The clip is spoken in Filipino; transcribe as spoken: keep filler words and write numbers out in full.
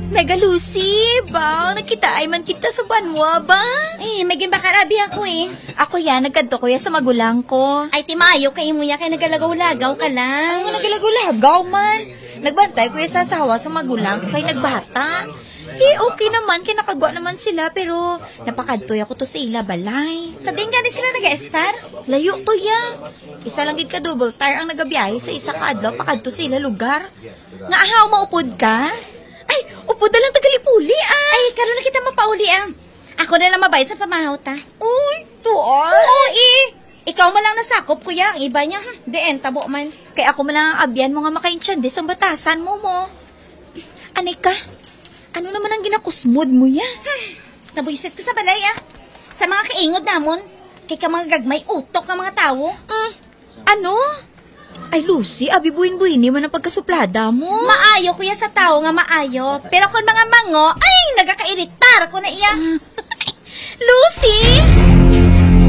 Mega Lucy, ba? Nakita ay man kita sa banwa ba? Eh, may gimbakarabi ako eh. Ako yan, nagkanto ko yan sa magulang ko. Ay, timayo kayo mo ya, kaya nagalagaw-lagaw ka lang. Ang nagilagulagaw man. Nagbantay ko yan sa asawa sa magulang ko kay nagbata. Eh, okay naman, kinakagwa naman sila, pero napakadtoy ako to sa ila balay. Sa din ka sila nag-estar? Layo to ya. Isa lang gid ka double tire ang nagabiyahe sa isa ka adlaw pakadto sa ila lugar. Nga ahaw maupod ka? Ay, upod na lang tagalipuli ah. Ay, karon na kita mapauli ang. Ako na lang mabay sa pamahaw ta. Uy, tuon. Oo, eh. Ikaw man lang nasakop, kuya. Ang iba niya, ha? Deen, tabo man. Kaya ako man lang ang abyan mo nga makainsyande sa batasan mo mo. Anay ka? Ano naman ang ginakusmod mo ya? Nabuisit ko sa balay, ah. Sa mga kaingod namon. Kay ka mga gagmay utok ng mga tao. Mm, ano? Ay, Lucy, abi buhin-buhin man ang pagkasuplada mo. Maayo, kuya, sa tao nga maayo. Pero kung mga mango, ay, nagakairitar ko na iya. Ah,